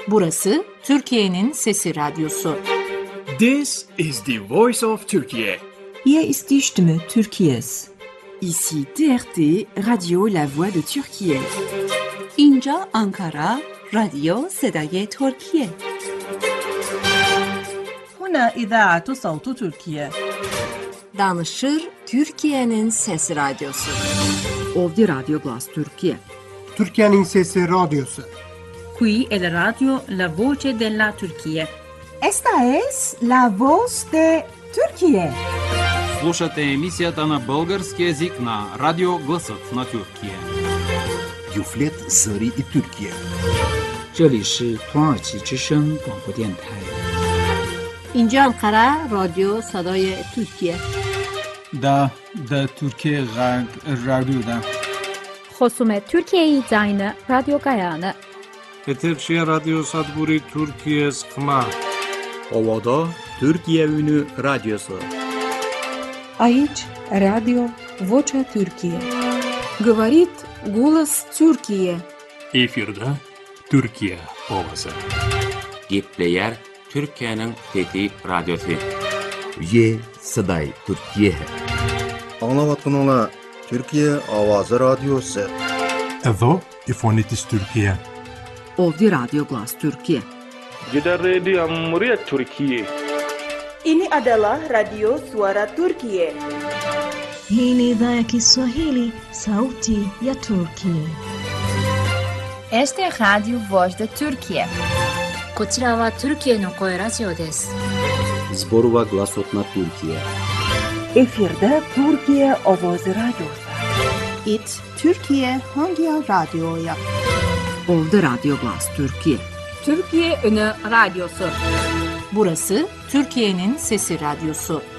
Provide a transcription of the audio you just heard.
Burası Türkiye'nin Sesi Radyosu. This is the voice of Turkey. Hier ist die Stimme Türkiye's. Ici TRT, Radio La Voix de Türkiye. اینجا آنکارا، رادیو صدای ترکیه. هنا إذاعة صوت تركيا. Danışır Türkiye'nin Sesi Radyosu. Ovdje Radio Glas Türkiye. Türkiye'nin Sesi Radyosu. Qui è la radio La Voce della Turchia. Esta es La Voz de Turquía. Слушате емисията на български език на Радио Гласът на Türkiye. Юфлет Зари и Türkiye. 这里是土耳其之声广播电台。 اینجا انقره رادیو صدای ترکیه. دا Türkiye رادیو خصوم Türkiye زاین رادیو گایانه. Eterşehir Radyo Sadburi Türkiye Skma. Ovada Türkiye Ünü Radyosu. Aici Radio Vocea Türkiye. Говорит голос Türkiye. Efirde Türkiye Ovası. Gepleyer Türkiye'nin Fethi Radyosu. Ye Saday Türkiye. Anlavatkanlar Türkiye Avazı Radyosu. Evo İfonitis Türkiye. Ovdje Radio Glas Türkiye. Gidan Radio Muryat Türkiye. Ini adalah Radio Suara Turkiye. Hii ni idhaa ya Kiswahili, Sauti ya Turkiye. Este es Radio Voz de Turkiye. こちらはトルキエの声ラジオです。 Zborova Glasotna Türkiye. Efirde Türkiye Ovoz Radyosu. It Türkiye Hangi Radyo'ya? Ovdje Radio Glas Türkiye. Türkiye Ünü Radyosu. Burası Türkiye'nin Sesi Radyosu.